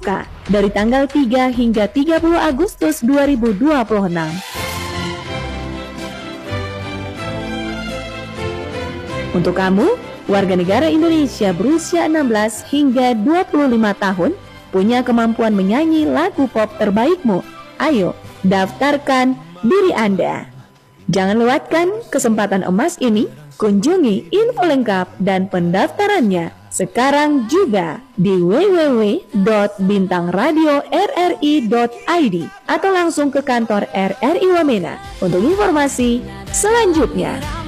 dibuka dari tanggal 3 hingga 30 Agustus 2026. Untuk kamu, warga negara Indonesia berusia 16 hingga 25 tahun, punya kemampuan menyanyi lagu pop terbaikmu. Ayo, daftarkan diri Anda. Jangan lewatkan kesempatan emas ini. Kunjungi info lengkap dan pendaftarannya sekarang juga di www.bintangradiorri.id atau langsung ke kantor RRI Wamena untuk informasi selanjutnya.